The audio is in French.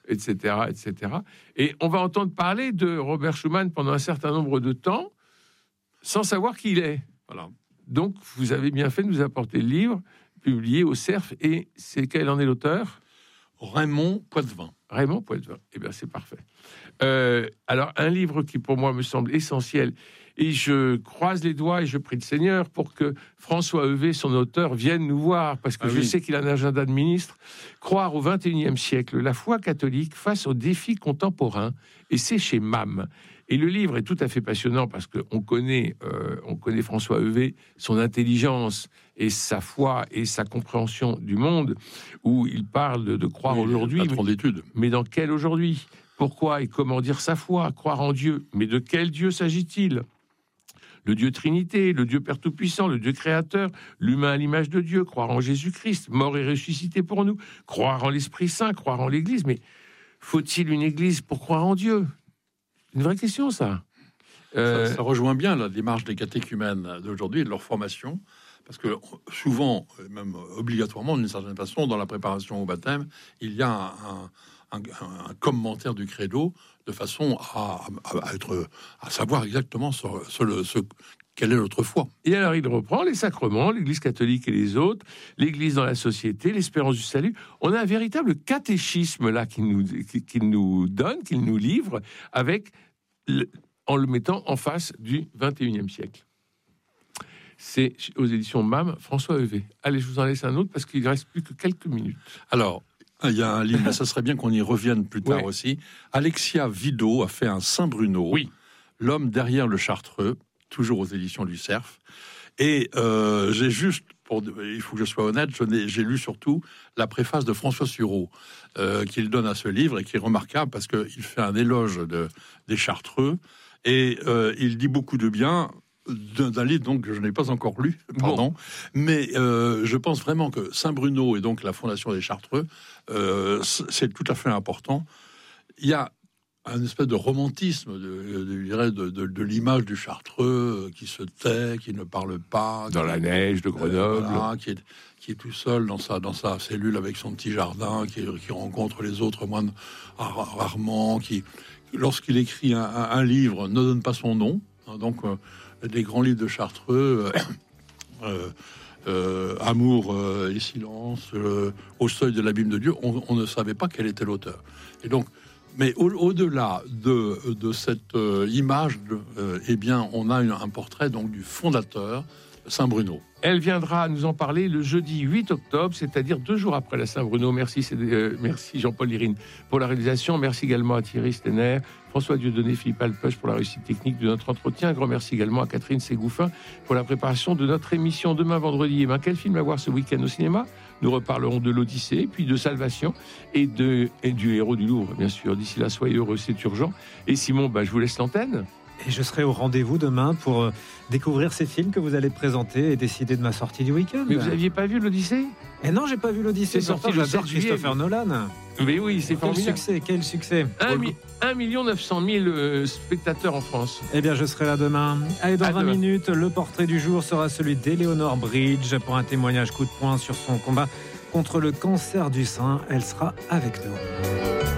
etc., etc. Et on va entendre parler de Robert Schuman pendant un certain nombre de temps, sans savoir qui il est. Voilà. Donc, vous avez bien fait de nous apporter le livre, publié au Cerf, et quel en est l'auteur ? Raymond Poitevin. Raymond Poitevin. Eh bien, c'est parfait. Alors, un livre qui, pour moi, me semble essentiel, et je croise les doigts et je prie le Seigneur pour que François Heuvet, son auteur, vienne nous voir, parce que je sais qu'il a un agenda de ministre. Croire au XXIe siècle, la foi catholique face aux défis contemporains, et c'est chez MAM. Et le livre est tout à fait passionnant parce qu'on connaît François Heuvet, son intelligence et sa foi et sa compréhension du monde, où il parle de croire aujourd'hui. Mais dans quel aujourd'hui ? Pourquoi et comment dire sa foi ? Croire en Dieu. Mais de quel Dieu s'agit-il ? Le Dieu Trinité, le Dieu Père Tout-Puissant, le Dieu Créateur, l'humain à l'image de Dieu, croire en Jésus-Christ, mort et ressuscité pour nous, croire en l'Esprit Saint, croire en l'Église. Mais faut-il une Église pour croire en Dieu ? Une vraie question, ça. Ça rejoint bien la démarche des catéchumènes d'aujourd'hui et de leur formation, parce que souvent, même obligatoirement, d'une certaine façon, dans la préparation au baptême, il y a un commentaire du credo de façon à savoir exactement quelle est notre foi. Et alors, il reprend les sacrements, l'Église catholique et les autres, l'Église dans la société, l'espérance du salut. On a un véritable catéchisme là qu'il nous donne, qu'il nous livre, en le mettant en face du XXIe siècle. C'est aux éditions MAM, François Heuvet. Allez, je vous en laisse un autre parce qu'il ne reste plus que quelques minutes. Alors, il y a un livre, mais ça serait bien qu'on y revienne plus tard aussi. Alexia Vido a fait un Saint-Bruno, l'homme derrière le Chartreux, toujours aux éditions du Cerf. Et j'ai juste, il faut que je sois honnête, j'ai lu surtout la préface de François Sureau qu'il donne à ce livre et qui est remarquable parce qu'il fait un éloge des Chartreux et il dit beaucoup de bien d'un livre donc, que je n'ai pas encore lu, mais je pense vraiment que Saint-Bruno et donc la fondation des Chartreux, c'est tout à fait important. Il y a un espèce de romantisme de l'image du Chartreux qui se tait, qui ne parle pas, dans la neige de Grenoble, qui est tout seul dans sa cellule avec son petit jardin, qui rencontre les autres moines rarement, qui lorsqu'il écrit un livre ne donne pas son nom, donc des grands livres de Chartreux, Amour et silence, Au seuil de l'abîme de Dieu, on ne savait pas quel était l'auteur. Et donc, mais au-delà de cette image, eh bien, on a un portrait donc du fondateur, Saint-Bruno. Elle viendra nous en parler le jeudi 8 octobre, c'est-à-dire 2 jours après la Saint-Bruno. Merci Jean-Paul Lirine pour la réalisation. Merci également à Thierry Stenner, François Dieudonné, Philippe Alpech pour la réussite technique de notre entretien. Un grand merci également à Catherine Ségouffin pour la préparation de notre émission. Demain vendredi, quel film à voir ce week-end au cinéma ? Nous reparlerons de l'Odyssée, puis de Salvation et du Héros du Louvre, bien sûr. D'ici là, soyez heureux, c'est urgent. Et Simon, je vous laisse l'antenne. Et je serai au rendez-vous demain pour découvrir ces films que vous allez présenter et décider de ma sortie du week-end. Mais vous n'aviez pas vu l'Odyssée ? Et non, j'ai pas vu l'Odyssée. C'est sorti le 7 juillet. Christopher Nolan. Mais oui, c'est formidable. Quel succès 1 900 000 spectateurs en France. Eh bien, je serai là demain. Allez, dans 20 minutes, le portrait du jour sera celui d'Éléonore Bridge pour un témoignage coup de poing sur son combat contre le cancer du sein. Elle sera avec nous.